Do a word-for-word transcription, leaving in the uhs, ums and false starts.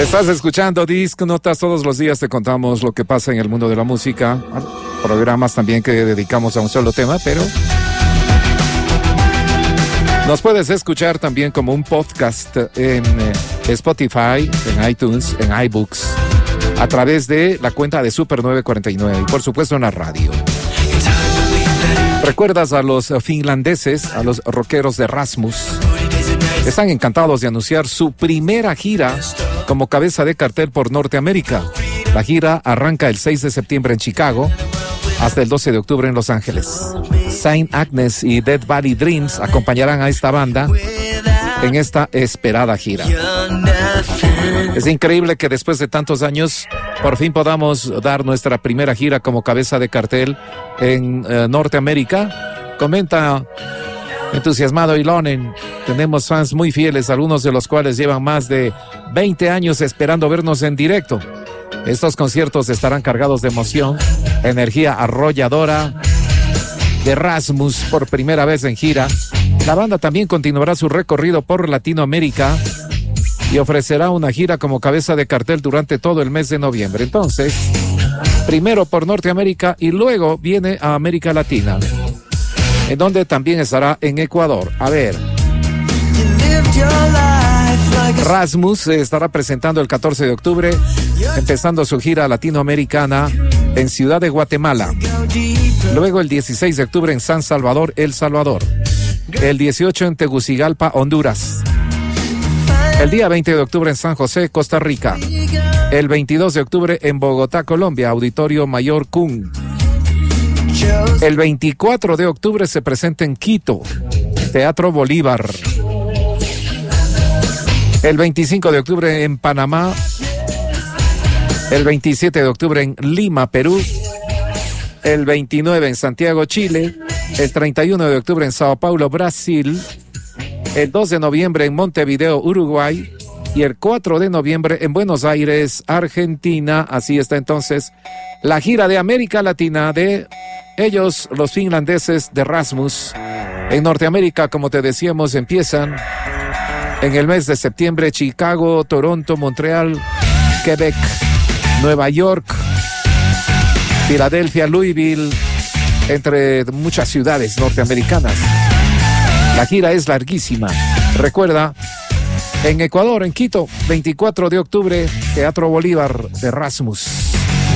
Estás escuchando Disc Notas. Todos los días te contamos lo que pasa en el mundo de la música. Programas también que dedicamos a un solo tema, pero nos puedes escuchar también como un podcast en Spotify, en iTunes, en iBooks, a través de la cuenta de Super nueve cuarenta y nueve y por supuesto en la radio. ¿Recuerdas a los finlandeses, a los rockeros de Rasmus? Están encantados de anunciar su primera gira como cabeza de cartel por Norteamérica. La gira arranca el seis de septiembre en Chicago hasta el doce de octubre en Los Ángeles. Saint Agnes y Dead Valley Dreams acompañarán a esta banda en esta esperada gira. Es increíble que después de tantos años por fin podamos dar nuestra primera gira como cabeza de cartel en uh, Norteamérica. Comenta entusiasmado Ilonen: tenemos fans muy fieles, algunos de los cuales llevan más de veinte años esperando vernos en directo. Estos conciertos estarán cargados de emoción, energía arrolladora de Rasmus por primera vez en gira. La banda también continuará su recorrido por Latinoamérica y ofrecerá una gira como cabeza de cartel durante todo el mes de noviembre. Entonces, primero por Norteamérica y luego viene a América Latina, en donde también estará en Ecuador. A ver, Rasmus se estará presentando el catorce de octubre, empezando su gira latinoamericana en Ciudad de Guatemala. Luego el dieciséis de octubre en San Salvador, El Salvador. El dieciocho en Tegucigalpa, Honduras. El día veinte de octubre en San José, Costa Rica. El veintidós de octubre en Bogotá, Colombia, Auditorio Mayor Kun. El veinticuatro de octubre se presenta en Quito, Teatro Bolívar. El veinticinco de octubre en Panamá. El veintisiete de octubre en Lima, Perú. El veintinueve en Santiago, Chile. El treinta y uno de octubre en Sao Paulo, Brasil. El dos de noviembre en Montevideo, Uruguay. Y el cuatro de noviembre en Buenos Aires, Argentina. Así está entonces la gira de América Latina de ellos, los finlandeses de Rasmus. En Norteamérica, como te decíamos, empiezan en el mes de septiembre: Chicago, Toronto, Montreal, Quebec, Nueva York, Filadelfia, Louisville, entre muchas ciudades norteamericanas. La gira es larguísima. Recuerda, en Ecuador, en Quito, veinticuatro de octubre, Teatro Bolívar de Rasmus.